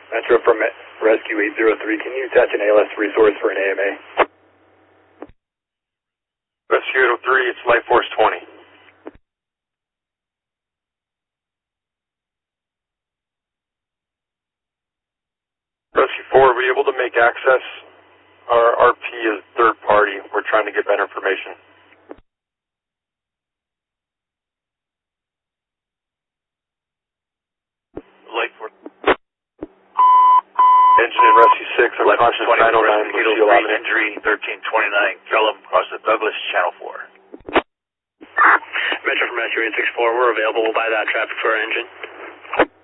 Metro from Rescue 803, can you attach an ALS resource for an AMA? Rescue 803, it's Life Force 20. Rescue 4, are we able to make access? Our RP is third party. We're trying to get better information. Life Force. Engine in Rescue 6, I'm conscious 909, mosquito free, injury 1329, Kellum, across the Douglas, Channel 4. Metro from Rescue 864, we're available by that traffic for our engine.